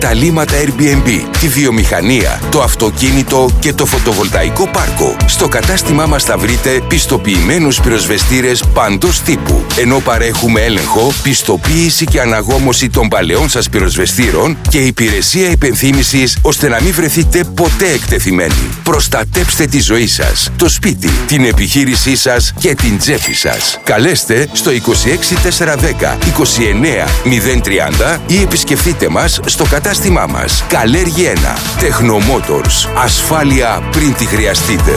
τα λύματα Airbnb, τη βιομηχανία, το αυτοκίνητο και το φωτοβολταϊκό πάρκο. Στο κατάστημά μας θα βρείτε πιστοποιημένους πυροσβεστήρες παντός τύπου, ενώ παρέχουμε έλεγχο, πιστοποίηση και αναγόμωση των παλαιών σας πυροσβεστήρων και υπηρεσία υπενθύμησης ώστε να μην βρεθείτε ποτέ εκτεθειμένοι. Προστατέψτε τη ζωή σας, το σπίτι, την επιχείρησή σας και την τσέπη σας. Καλέστε στο 26410 29 030 ή επισκεφτείτε μας στο κατάστημά μας. Καλέργη 1. Τεχνομότορς. Ασφάλεια πριν τη χρειαστείτε.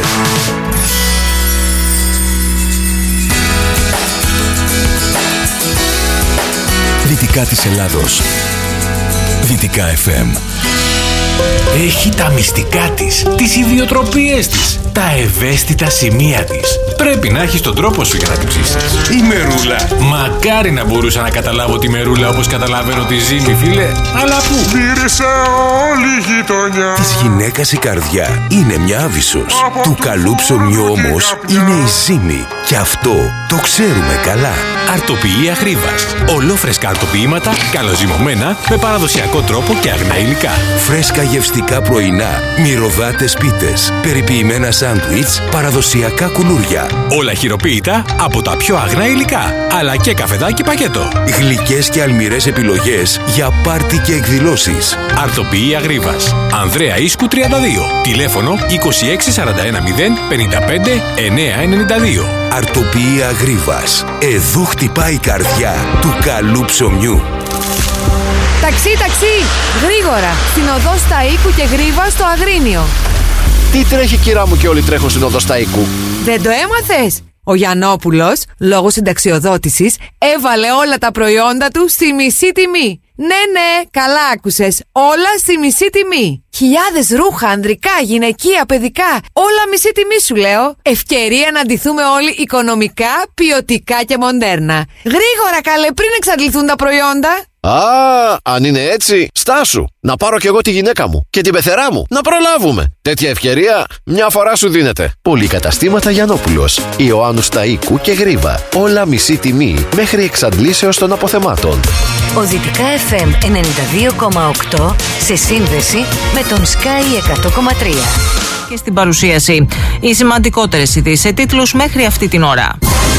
Δυτικά της Ελλάδος. Δυτικά FM. Έχει τα μυστικά της, τις ιδιοτροπίες της, τα ευαίσθητα σημεία της. Πρέπει να έχεις τον τρόπο σου για να την ψήσεις. Η Μερούλα. Μακάρι να μπορούσα να καταλάβω τη Μερούλα όπως καταλαβαίνω τη Ζήμη, φίλε. Αλλά πού? Μύρισε όλη η γειτονιά. Της γυναίκας η καρδιά είναι μια άβυσσος. Του καλού ψωμιού όμως είναι η Ζήμη. Και αυτό το ξέρουμε καλά. Αρτοποιεία Γρίβας. Ολόφρεσκα αρτοποιήματα, καλοζυμωμένα, με παραδοσιακό τρόπο και αγνά υλικά. Φρέσκα γευστικά πρωινά, μυρωδάτες πίτες, περιποιημένα σάντουιτς, παραδοσιακά κουλούρια. Όλα χειροποίητα από τα πιο αγνά υλικά, αλλά και καφεδάκι πακέτο. Γλυκές και αλμυρές επιλογές για πάρτι και εκδηλώσεις. Αρτοποιεία Γρίβας. Ανδρέα Ίσκου 32. Τηλέφωνο 26410 55 992. Αρτοποιεία Γρίβας. Εδώ χτυπάει η καρδιά του καλού ψωμιού. Ταξί! Γρήγορα! Στην οδό Σταΐκου και Γρίβα στο Αγρίνιο. Τι τρέχει, κυρά μου, και όλοι τρέχουν στην οδό Σταΐκου? Δεν το έμαθες? Ο Γιαννόπουλος, λόγω συνταξιοδότησης, έβαλε όλα τα προϊόντα του στη μισή τιμή. Ναι, καλά άκουσες. Όλα στη μισή τιμή. Χιλιάδες ρούχα, ανδρικά, γυναικεία, παιδικά. Όλα μισή τιμή σου λέω. Ευκαιρία να ντυθούμε όλοι οικονομικά, ποιοτικά και μοντέρνα. Γρήγορα καλέ, πριν εξαντληθούν τα προϊόντα. Α, αν είναι έτσι, στάσου. Να πάρω κι εγώ τη γυναίκα μου και την πεθερά μου. Να προλάβουμε. Τέτοια ευκαιρία μια φορά σου δίνεται. Πολυκαταστήματα Γιαννόπουλος, Ιωάννου Σταΐκου και Γρίβα. Όλα μισή τιμή μέχρι εξαντλήσεως των αποθεμάτων. Ο Δυτικά FM 92,8 σε σύνδεση με τον Sky 100,3. Και στην παρουσίαση, οι σημαντικότερες ειδήσεις σε τίτλους μέχρι αυτή την ώρα.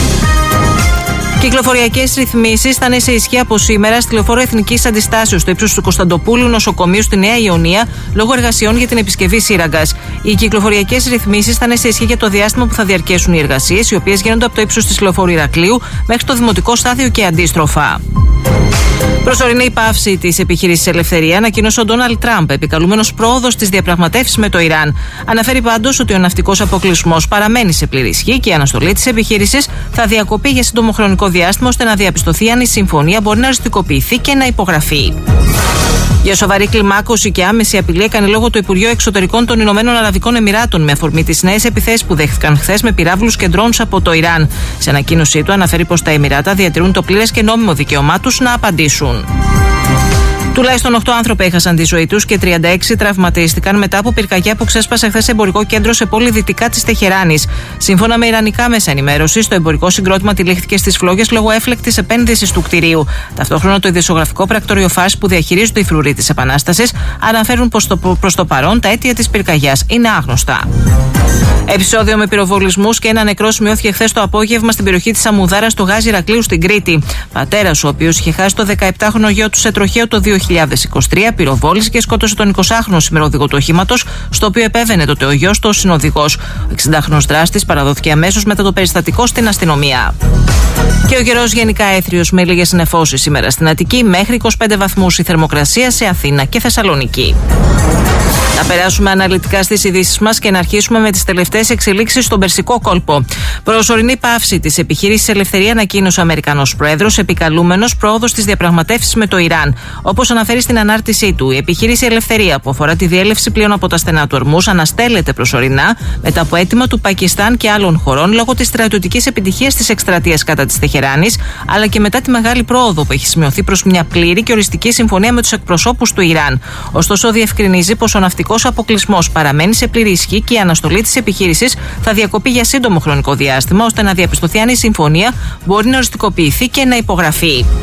Κυκλοφοριακές ρυθμίσεις θα είναι σε ισχύ από σήμερα στη λεωφόρο Εθνικής Αντιστάσεως στο ύψος του Κωνσταντοπούλου νοσοκομείου στη Νέα Ιωνία λόγω εργασιών για την επισκευή σύραγγας. Οι κυκλοφοριακές ρυθμίσεις θα είναι σε ισχύ για το διάστημα που θα διαρκέσουν οι εργασίες, οι οποίες γίνονται από το ύψος της λεωφόρου Ηρακλείου μέχρι το Δημοτικό Στάδιο και αντίστροφα. Προσωρινή πάυση της επιχείρησης Ελευθερία ανακοίνωσε ο Ντόναλντ Τραμπ, επικαλούμενος πρόοδος στις διαπραγματεύσεις με το Ιράν. Αναφέρει πάντως ότι ο ναυτικός αποκλεισμός παραμένει σε πλήρη ισχύ και η αναστολή της επιχείρησης θα διακοπεί για σύντομο χρονικό διάστημα ώστε να διαπιστωθεί αν η συμφωνία μπορεί να οριστικοποιηθεί και να υπογραφεί. Για σοβαρή κλιμάκωση και άμεση απειλή έκανε λόγο το Υπουργείο Εξωτερικών των Ηνωμένων Αραβικών Εμιράτων με αφορμή τις νέες επιθέσεις που δέχθηκαν χθες με πυράβλους και ντρόουνς από το Ιράν. Σε ανακοίνωσή του αναφέρει πως τα Εμιράτα διατηρούν το πλήρες και νόμιμο δικαίωμά τους να απαντήσουν. Τουλάχιστον 8 άνθρωποι έχασαν τη ζωή τους και 36 τραυματίστηκαν μετά από πυρκαγιά που ξέσπασε χθες σε εμπορικό κέντρο σε πόλη δυτικά της Τεχεράνης. Σύμφωνα με ιρανικά μέσα ενημέρωσης, το εμπορικό συγκρότημα τυλίχθηκε στις φλόγες λόγω έφλεκτης επένδυσης του κτηρίου. Ταυτόχρονα, το ειδησογραφικό πρακτορείο Φάρς που διαχειρίζονται οι φρουροί της Επανάστασης αναφέρουν πως προς το παρόν τα αίτια της πυρκαγιάς είναι άγνωστα. Επεισόδιο με πυροβολισμούς και ένα νεκρό σημειώθηκε χθες το απόγευμα στην περιοχή της Αμμουδάρας στο Γάζι Ηρακλείου στην Κρήτη. Πατέρας, ο οποίος είχε χάσει το 17χρονο γιο του σε τροχαίο το 2023, πυροβόλησε και σκότωσε τον 20χρονο σημεροδηγό του οχήματος, στο οποίο επέβαινε τότε ο γιος του ως συνοδηγός. Ο 60χρονος δράστης παραδόθηκε αμέσως μετά το περιστατικό στην αστυνομία. Και ο καιρός γενικά έθριος με λίγες νεφώσεις σήμερα στην Αττική, μέχρι 25 βαθμούς η θερμοκρασία σε Αθήνα και Θεσσαλονίκη. Να περάσουμε αναλυτικά στις ειδήσεις μας και να αρχίσουμε με τις τελευταίες εξελίξεις στον Περσικό κόλπο. Προσωρινή πάυση της επιχείρησης Ελευθερία ανακοίνωσε ο Αμερικανός Πρόεδρος, επικαλούμενος πρόοδος στις διαπραγματεύσεις με το Ιράν. Όπως αναφέρει στην ανάρτησή του, η επιχείρηση Ελευθερία, που αφορά τη διέλευση πλοίων από τα στενά του Ορμούς, αναστέλλεται προσωρινά μετά από αίτημα του Πακιστάν και άλλων χωρών λόγω της στρατιωτικής επιτυχίας της εκστρατείας κατά της Τεχεράνης, αλλά και μετά τη μεγάλη πρόοδο που έχει σημειωθεί προς μια πλήρη και οριστική συμφωνία με τους εκπροσώπους του Ιράν. Ωστόσο, διευκρινίζει πως ο ναυτικός αποκλεισμός παραμένει σε πλήρη ισχύ και η αναστολή της επιχείρησης θα διακοπεί για σύντομο χρονικό διάστημα ώστε να διαπιστωθεί αν η συμφωνία μπορεί να οριστικοποιηθεί και να υπογραφεί.